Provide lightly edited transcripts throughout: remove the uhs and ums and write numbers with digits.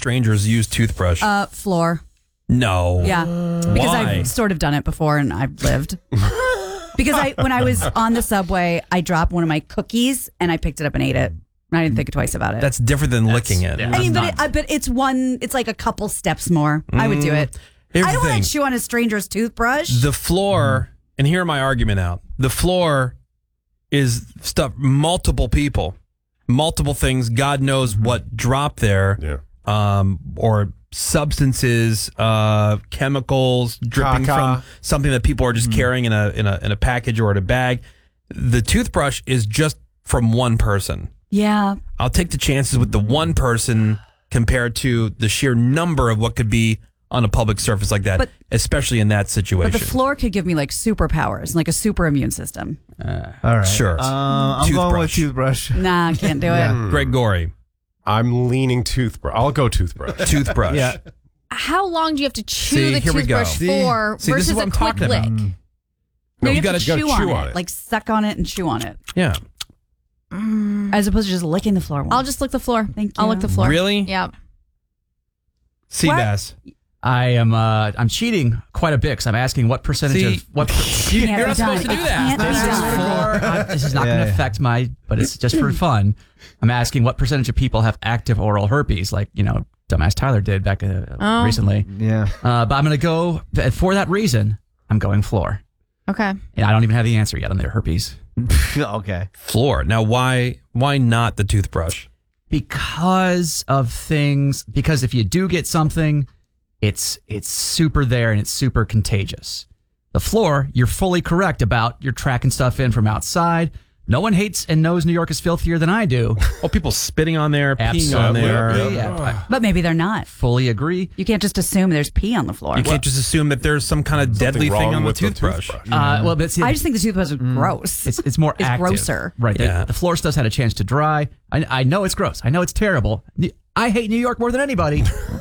stranger's used toothbrush? Floor. No. Yeah. Because Why? I've sort of done it before and I've lived. Because when I was on the subway, I dropped one of my cookies and I picked it up and ate it. And I didn't think twice about it. That's different than licking it. I mean, but it's like a couple steps more. I would do it. Here's I the don't thing. want to chew on a stranger's toothbrush. The floor, and hear my argument out. The floor is stuff, multiple people, multiple things. God knows what dropped there. Or substances, chemicals dripping from something that people are just carrying in a package or in a bag. The toothbrush is just from one person. Yeah. I'll take the chances with the one person compared to the sheer number of what could be on a public surface like that, especially in that situation. But the floor could give me like superpowers, like a super immune system. All right. Sure. I'm going with toothbrush. Nah, can't do it. Greg Gorey. I'm leaning toothbrush. I'll go toothbrush. Toothbrush. Yeah. How long do you have to chew See, the here we go. toothbrush for See, this versus is what a I'm quick talking lick? about. No, you you have to gotta chew on it. Like suck on it and chew on it. Yeah. As opposed to just licking the floor. I'll just lick the floor. Thank you. I'll lick the floor. Really? Yeah. Seabass. I'm cheating quite a bit because I'm asking what percentage See, of what. You're not supposed to do that. This is not going to affect but it's just for fun. I'm asking what percentage of people have active oral herpes, like dumbass Tyler did back recently. Yeah. But I'm going to go for that reason. I'm going floor. Okay. And I don't even have the answer yet on their herpes. Okay. Floor. Now, why not the toothbrush? Because if you do get something, it's super there and it's super contagious. The floor, you're fully correct about you're tracking stuff in from outside. No one hates and knows New York is filthier than I do. Oh, people spitting on there, peeing on there. Yeah, But maybe they're not. fully agree. You can't just assume there's pee on the floor. You can't just assume that there's some kind of deadly thing on the toothbrush. But see, I just think the toothbrush is gross. it's more It's active. grosser. Right. Yeah. The floor still had a chance to dry. I know it's gross. I know it's terrible. I hate New York more than anybody.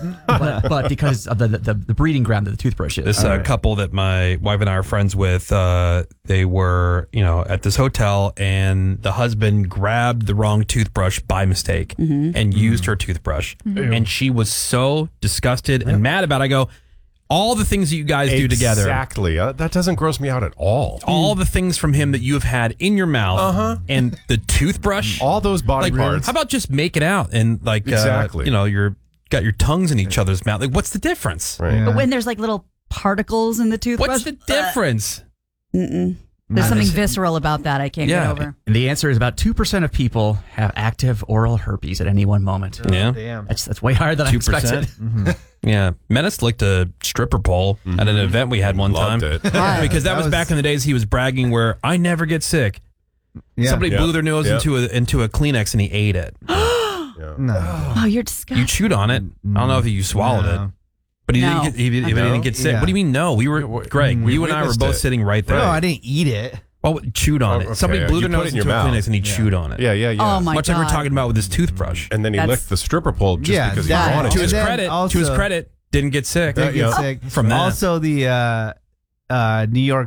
but because of the breeding ground that the toothbrush is. This couple that my wife and I are friends with, they were, at this hotel, and the husband grabbed the wrong toothbrush by mistake and used her toothbrush. And she was so disgusted and mad about it. I go, all the things that you guys do together. Exactly. That doesn't gross me out at all. All the things from him that you have had in your mouth and the toothbrush. All those body parts. How about just make it out and Exactly. you're got your tongues in each other's mouth. Like, what's the difference? Right. But when there's like little particles in the toothbrush. What's the difference? There's something visceral about that I can't get over. And the answer is about 2% of people have active oral herpes at any one moment. Yeah. Damn. That's way higher than I 2%? expected. Yeah. Menace licked a stripper pole at an event we had one Loved time. it. Because that was back in the days he was bragging where I never get sick. Yeah. Somebody blew their nose into a Kleenex and he ate it. No. Oh, you're disgusting. You chewed on it. I don't know if you swallowed it. But he No. didn't get sick. Yeah. What do you mean no? Greg, we you and I were witnessed both it. sitting right there. No, I didn't eat it. Well, chewed on it. Okay, Somebody blew you their put nose it in into your a mouth. Kleenex and he chewed on it. Yeah. Oh my Much god. like we're talking about with his toothbrush. And then he That's- licked the stripper pole just because he that- wanted To to. his then credit, also- didn't get sick. Didn't get sick. From that. Also, the New York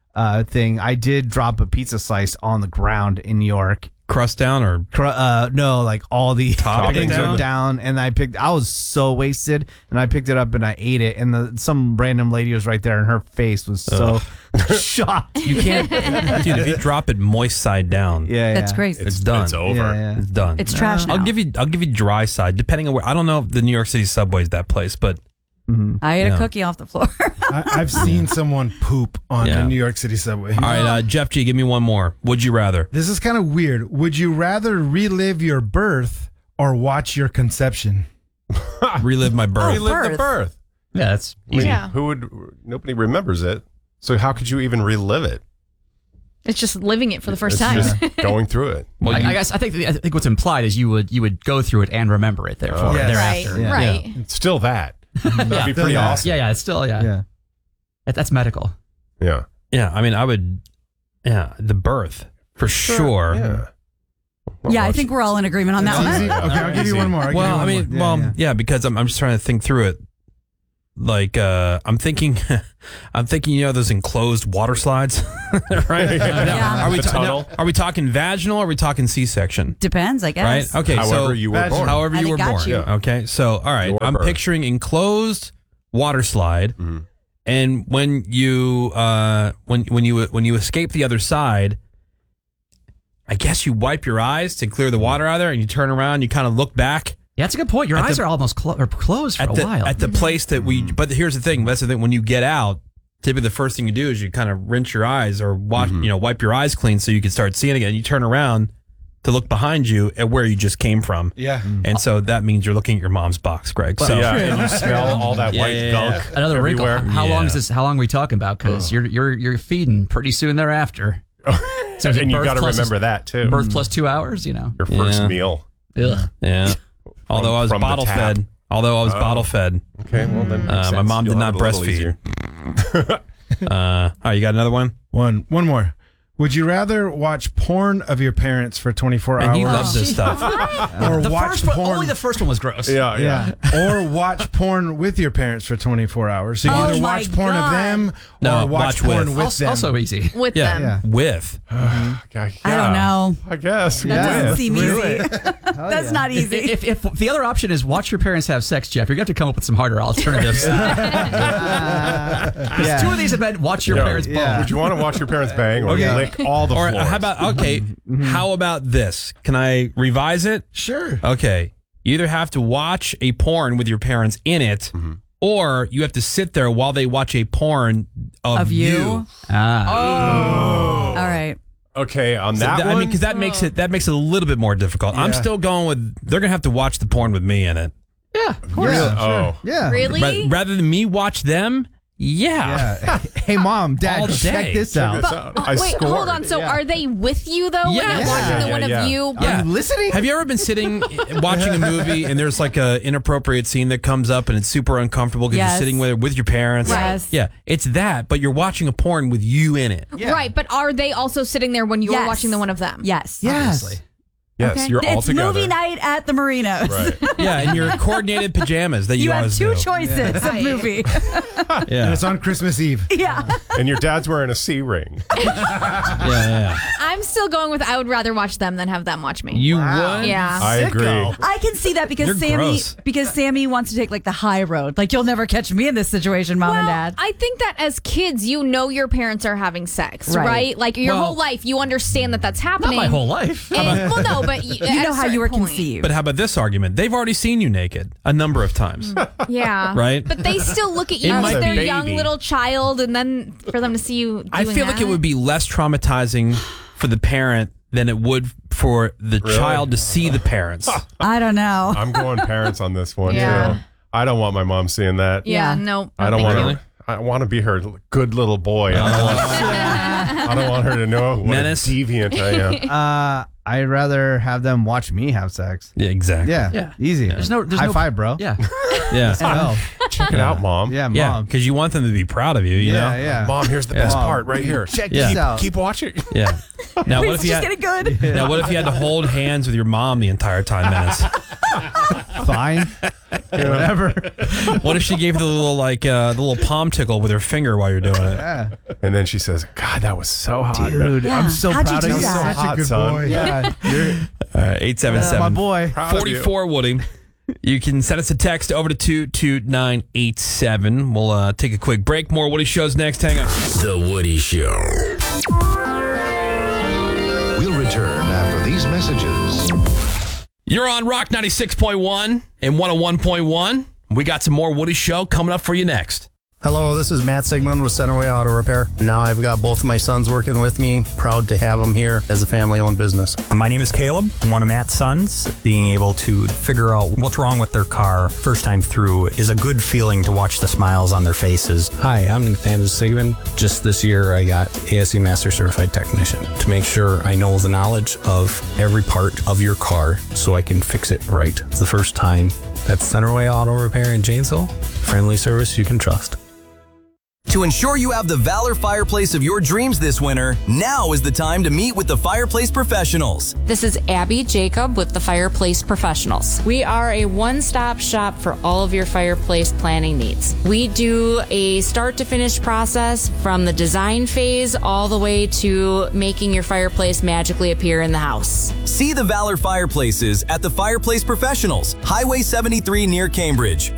thing, I did drop a pizza slice on the ground in New York. Crust down or No, like all the Toppings toppings down? were down, and I was so wasted, and I picked it up and I ate it, and some random lady was right there, and her face was so shocked. you can't, dude. If you drop it moist side down, Yeah, That's yeah. crazy. it's done. It's over. Yeah. It's done. It's trash now. I'll give you dry side, depending on where. I don't know if the New York City subway is that place, but I ate Yeah. a cookie off the floor. I've seen someone poop on Yeah. the New York City subway. all right, Jeff G, give me one more. Would you rather? This is kind of weird. Would you rather relive your birth or watch your conception? Relive my birth. Relive the birth. Yeah, that's I mean, Yeah. nobody remembers it. So how could you even relive it? It's just living it for the first It's time. just going through it. Well, I guess I think what's implied is you would go through it and remember it therefore Yes. thereafter. Yeah. Right. It's still that. That'd be pretty Yeah. awesome. Yeah, it's still Yeah. That's medical. Yeah. yeah. I mean, I would. Yeah, the birth for sure. Yeah. Yeah, I think we're all in agreement on that Easy? one. Okay, I'll give you one more. Well, I mean, Yeah, yeah. yeah, because I'm just trying to think through it. I'm thinking, those enclosed water slides, right? Yeah. Are we The tunnel? are we talking vaginal? Or are we talking C-section? Depends, I Right. guess. Okay. However you were born. However I you were got born. you. Yeah. Okay. So all right, Your I'm birth. picturing enclosed water slide, and when you when you escape the other side, I guess you wipe your eyes to clear the water out of there, and you turn around, you kind of look back. Yeah, that's a good point. Your eyes are almost closed for a while. At the place that we, but here's the thing. That's the thing. When you get out, typically the first thing you do is you kind of rinse your eyes or wash, wipe your eyes clean so you can start seeing again. You turn around to look behind you at where you just came from. Yeah. And so that means you're looking at your mom's box, Greg. So Yeah, and you smell all that white gunk Another wrinkle. everywhere. How long Yeah. is this? How long are we talking about? Because you're feeding pretty soon thereafter. So And you birth got to plus- remember that too. Birth plus 2 hours. Your first Yeah. meal. Ugh. yeah. Although I was from the bottle tap. fed. Okay, well then makes My sense. mom did You'll not have it a little breastfeed. easier. All right, you got another one? One more. Would you rather watch porn of your parents for 24 And hours? he loves this stuff. Or The watch first one, porn? only the first one was gross. Yeah. Or watch porn with your parents for 24 hours. So you Oh either my watch porn of God. them No, or watch watch porn with. with them. Also easy. With Yeah. them. Yeah. With. Okay, I don't know. I guess. That doesn't Yeah. seem easy. That's not easy. If the other option is watch your parents have sex, Jeff, you're going to have to come up with some harder alternatives. Yeah. Two of these have been watch your Yeah. parents Yeah. bone. Would you want to watch your parents bang or Okay. lick all the Or floors? how about, okay, how about this? Can I revise it? Sure. Okay. You either have to watch a porn with your parents in it, or you have to sit there while they watch a porn of you. Ah. All right. Okay, on So that I one. mean, because that makes it a little bit more difficult. I'm still going with they're gonna have to watch the porn with me in it. Yeah, of course. Oh, Yeah. Really? Rather than me watch them. Yeah. Yeah. Hey, mom, All dad, day. check this out. I Wait, scored. hold on. So are they with you though? Yes. When you're watching the Yeah, one yeah. of you? Yeah. Are you listening? Have you ever been sitting watching a movie and there's like a inappropriate scene that comes up and it's super uncomfortable because Yes. you're sitting with your parents? Yes. Yeah, it's that, but you're watching a porn with you in it. Right, but are they also sitting there when you're Yes. watching the one of them? Yes. Yes. Yes, Okay. you're all It's together. movie night at the Marinos. Right. Yeah, and your coordinated pajamas that you, You have always two do. choices of Right. movie. Yeah. It's on Christmas Eve. Yeah. And your dad's wearing a C ring. yeah. I'm still going with I would rather watch them than have them watch me. You would? Yeah. I agree. I can see that You're because gross. Sammy wants to take like the high road. Like you'll never catch me in this situation, mom and dad. I think that as kids, you know your parents are having sex, Right. right? Like your Well- whole life, you understand that that's Not happening. my whole life. And, well, no, but You know how you were conceived. But how about this argument? They've already seen you naked a number of times. Yeah. Right? But they still look at you It as might their be- young baby. little child, and then for them to see you doing I feel like that. it would be less traumatizing for the parent than it would for the child to see the parents. I don't know. I'm going parents on this one Yeah. too. I don't want my mom seeing that. Yeah, Yeah. no. I don't thank want you. her. I want to be her good little boy. I don't want her to know what Menace. a deviant I am. I'd rather have them watch me have sex. Yeah, exactly. Yeah. Yeah. Easy. There's no High five, bro. Yeah. Yeah. Oh, Check it out, mom. yeah, Yeah, mom. because you want them to be proud of you, you Yeah, know? yeah. Mom, here's the best Mom, part right here. Check Yeah. this out. Keep watching. Yeah. Now what It's if you just had, getting good. now what if you had to hold hands with your mom the entire time, Menace? Fine. Whatever. What if she gave you the little the little palm tickle with her finger while you're doing it? Yeah. And then she says, God, that was so hot. Dude, Yeah. I'm so How'd you proud do of you. that? Hot, Good son. boy. Yeah. You're 877. my boy. Proud of you. 44 Woody. You can send us a text over to 22987. We'll take a quick break. More Woody shows next. Hang on. The Woody Show. We'll return after these messages. You're on Rock 96.1 and 101.1. We got some more Woody Show coming up for you next. Hello, this is Matt Sigmund with Centerway Auto Repair. Now I've got both of my sons working with me. Proud to have them here as a family-owned business. My name is Caleb. I'm one of Matt's sons. Being able to figure out what's wrong with their car first time through is a good feeling to watch the smiles on their faces. Hi, I'm Nathaniel Sigmund. Just this year, I got ASE Master Certified Technician to make sure I know the knowledge of every part of your car so I can fix it right the first time. That's Centerway Auto Repair in Janesville. Friendly service you can trust. To ensure you have the Valor fireplace of your dreams this winter, now is the time to meet with the fireplace professionals. This is Abby Jacob with the Fireplace Professionals. We are a one-stop shop for all of your fireplace planning needs. We do a start-to-finish process from the design phase all the way to making your fireplace magically appear in the house. See the Valor fireplaces at the Fireplace Professionals, Highway 73 near Cambridge.